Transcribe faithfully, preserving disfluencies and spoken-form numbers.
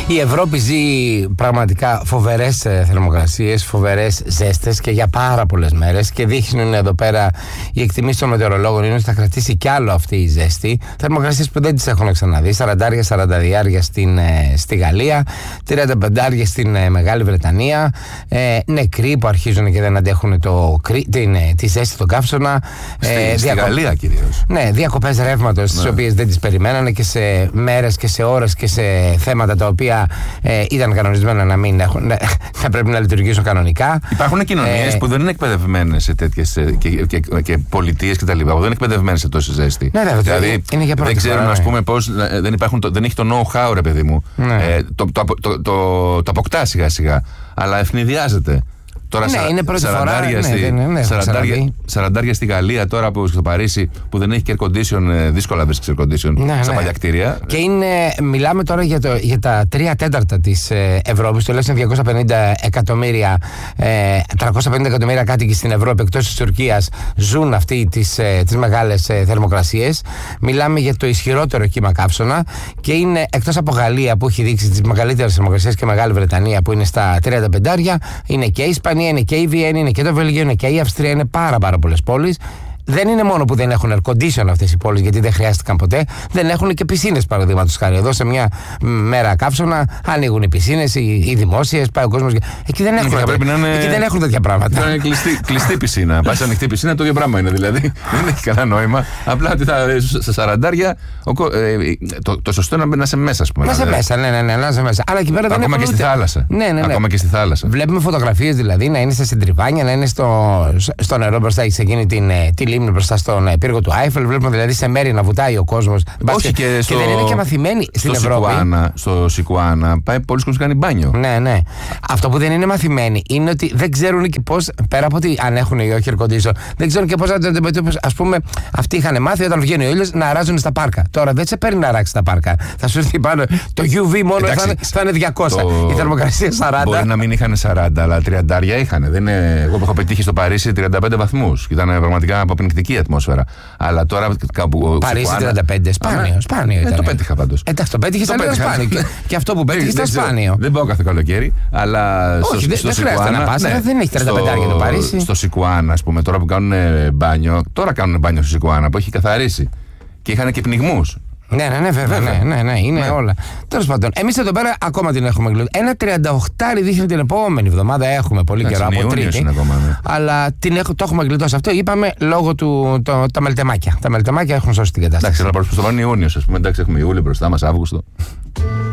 Η Ευρώπη ζει πραγματικά φοβερές θερμοκρασίες, φοβερές ζέστες και για πάρα πολλές μέρες. Και δείχνουν εδώ πέρα οι εκτιμήσεις των μετεωρολόγων είναι ότι θα κρατήσει κι άλλο αυτή η ζέστη. Θερμοκρασίες που δεν τις έχουν ξαναδεί. σαράντα σαράντα δύο στην, στη Γαλλία, τριάντα πέντε στην Μεγάλη Βρετανία. Ε, νεκροί που αρχίζουν και δεν αντέχουν το, την, τη ζέστη, τον καύσωνα. Στη, ε, στη διακο... Γαλλία κυρίως. Ναι, διακοπές ρεύματος, ναι, τις οποίες δεν τις περιμένανε και σε μέρες και σε ώρες και σε θέματα τα οποία ε, ήταν κανονισμένα να μην έχουν, να, να πρέπει να λειτουργήσουν κανονικά. Υπάρχουν κοινωνίες ε, που δεν είναι εκπαιδευμένες σε τέτοιες και, και, και, και πολιτείες κτλ. που δεν είναι εκπαιδευμένες σε τόση ζέστη. Ναι, ναι, δηλαδή είναι για δεν ξέρουν, φορά, ας ναι. πούμε, πώς δεν, υπάρχουν, δεν έχει το know-how, ρε παιδί μου. Ναι. Ε, το, το, το, το, το, το αποκτά σιγά σιγά, αλλά ευνηδιάζεται. Τώρα ναι, είναι πρώτη φορά. σαράντα στη Γαλλία, τώρα που στο Παρίσι που δεν έχει air condition, δύσκολα βρίσκεις air condition ναι, στα ναι. παλιά κτίρια. Και είναι, μιλάμε τώρα για, το, για τα τρία τέταρτα της ε, Ευρώπης, τουλάχιστον διακόσια πενήντα εκατομμύρια, ε, τριακόσια πενήντα εκατομμύρια κάτοικοι στην Ευρώπη εκτός της Τουρκίας ζουν αυτοί τις, ε, τις μεγάλες ε, θερμοκρασίες. Μιλάμε για το ισχυρότερο κύμα καύσωνα και είναι εκτός από Γαλλία που έχει δείξει τις μεγαλύτερες θερμοκρασίες και Μεγάλη Βρετανία που είναι στα τριάντα πέντε, είναι και η Ισπανία, είναι και η Βιέννη, είναι και το Βέλγιο, είναι και η Αυστρία, είναι πάρα πάρα πολλές πόλεις. Δεν είναι μόνο που δεν έχουν air condition αυτές οι πόλεις, γιατί δεν χρειάστηκαν ποτέ. Δεν έχουν και πισίνες, παραδείγματος χάρη. Εδώ σε μια μέρα καύσωνα ανοίγουν οι πισίνες, οι, οι δημόσιες, πάει ο κόσμος. Εκεί δεν έχουν, τέτοια, είναι... εκεί δεν έχουν τέτοια πράγματα. Είναι κλειστή, κλειστή πισίνα. Πας ανοιχτή πισίνα, το ίδιο πράγμα είναι δηλαδή. Δεν έχει κανένα νόημα. Απλά ότι θα, στα σαραντάρια ε, το, το σωστό είναι να είσαι μέσα, ας πούμε. Να είσαι μέσα, ναι, ναι, ναι, να είσαι μέσα. Αλλά εκεί πέρα δεν Ακόμα και στη θάλασσα. Ναι, ναι, ναι. Ακόμα και στη θάλασσα. Βλέπουμε φωτογραφίες δηλαδή να είναι στα συντριβάνια, να είναι στο νερό μπροστά, έχει εκείνη την λίμνη μπροστά στον πύργο του Άιφελ. Βλέπουμε δηλαδή σε μέρη να βουτάει ο κόσμος. Όχι και, και στο... δεν είναι και μαθημένοι στην στο Ευρώπη. Σικουάνα, στο Σικουάνα πάει πολλοί κόσμοι κάνει μπάνιο. Ναι, ναι. Αυτό που δεν είναι μαθημένοι είναι ότι δεν ξέρουν και πώς, πέρα από ότι αν έχουν ή όχι air condition, δεν ξέρουν και πώς να το αντιμετωπίσουν. Ας πούμε, αυτοί είχαν μάθει όταν βγαίνει ο ήλιος να αράζουν στα πάρκα. Τώρα δεν σε παίρνει να αράξει στα πάρκα. Θα σου έρθει πάνω. Το γιου βι μόνο θα είναι, θα είναι διακόσια. Το... Η θερμοκρασία σαράντα. Μπορεί να μην είχαν σαράντα, αλλά τριάντα είχαν. Δεν είναι... Εγώ που έχω πετύχει στο Παρίσι τριάντα πέντε βαθμούς. Ήταν πραγματικά αποπνικτική ατμόσφαιρα. Αλλά τώρα κάπου. Παρίσι τριάντα πέντε, σπάνιο. σπάνιο ε, το πέτυχα πάντως. Εντάξει, το πέτυχε, αλλά ήταν σπάνιο. Και, και αυτό που πέτυχε ήταν σπάνιο. Δεν πάω κάθε καλοκαίρι, αλλά. Όχι, στο, δεν στο χρειάζεται να πας. Ναι, δεν έχει τριάντα πέντε για το Παρίσι. Στο Σικουάνα, ας πούμε, τώρα που κάνουν μπάνιο. Τώρα κάνουν μπάνιο στο Σικουάνα που έχει καθαρίσει. Και είχαν και πνιγμούς. Ναι, ναι, ναι, βέβαια. βέβαια. Ναι, ναι, ναι, είναι ναι. όλα. Τέλος πάντων, εμείς εδώ πέρα ακόμα την έχουμε γλυκό. Ένα τριάντα οκτώ δείχνει την επόμενη εβδομάδα. Έχουμε πολύ καιρό από Τρίτη. Ακόμα, ναι. Αλλά την έχω, το έχουμε γλιτώσει αυτό. Είπαμε λόγω του. Το, τα μελτεμάκια. Τα μελτεμάκια έχουν σώσει την κατάσταση. Εντάξει, αλλά προς το παρόν Ιούνιος, ας πούμε. Εντάξει, έχουμε Ιούλιο μπροστά μας, Αύγουστο.